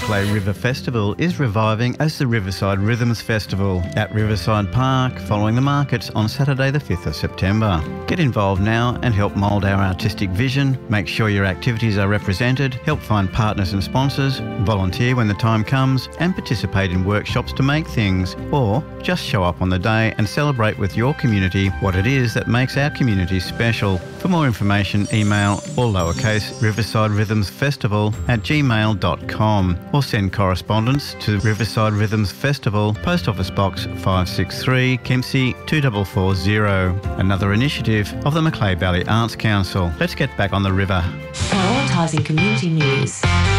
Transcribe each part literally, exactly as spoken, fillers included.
Macleay River Festival is reviving as the Riverside Rhythms Festival at Riverside Park following the markets on Saturday the fifth of September. Get involved now and help mould our artistic vision, make sure your activities are represented, help find partners and sponsors, volunteer when the time comes and participate in workshops to make things, or just show up on the day and celebrate with your community what it is that makes our community special. For more information, email or lowercase Riverside Rhythms Festival at gmail dot com or send correspondence to Riverside Rhythms Festival, Post Office Box five six three, Kempsey two four four zero. Another initiative of the Macleay Valley Arts Council. Let's get back on the river. Prioritising community news.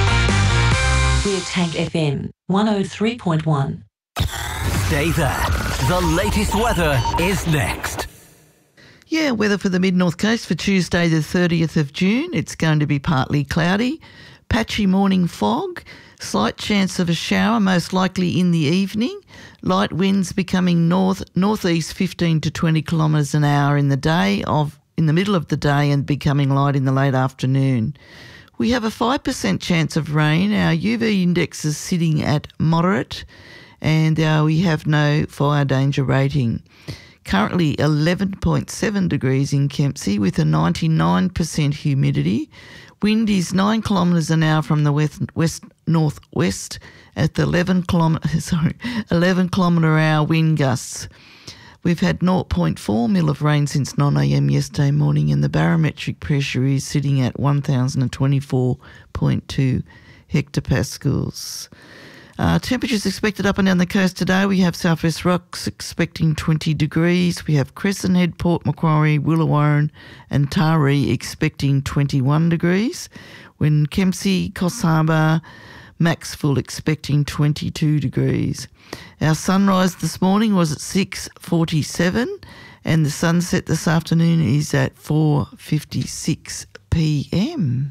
We're Tank F M one oh three point one. Stay there. The latest weather is next. Yeah, weather for the mid-north coast for Tuesday the thirtieth of June. It's going to be partly cloudy, patchy morning fog, slight chance of a shower, most likely in the evening. Light winds becoming north northeast fifteen to twenty kilometres an hour in the day of in the middle of the day and becoming light in the late afternoon. We have a five percent chance of rain. Our U V index is sitting at moderate, and uh, we have no fire danger rating. Currently eleven point seven degrees in Kempsey with a ninety-nine percent humidity. Wind is nine kilometres an hour from the west, west northwest at the eleven kilometre sorry eleven kilometre hour wind gusts. We've had zero point four mil of rain since nine a m yesterday morning, and the barometric pressure is sitting at one thousand twenty-four point two hectopascals. Uh, temperatures expected up and down the coast today. We have South West Rocks expecting twenty degrees. We have Crescent Head, Port Macquarie, Willawarren and Taree expecting twenty-one degrees. When Kempsey, Coffs Harbour, Maxville expecting twenty-two degrees. Our sunrise this morning was at six forty-seven and the sunset this afternoon is at four fifty-six p m.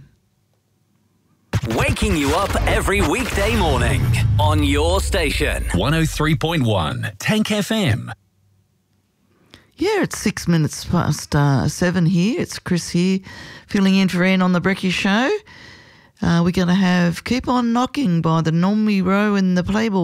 Waking you up every weekday morning on your station. one oh three point one Tank F M. Yeah, it's six minutes past uh, seven here. It's Chris here, filling in for Ian on the Brekkie Show. Uh, we're going to have Keep On Knocking by the Normie Rowe and the Playboy.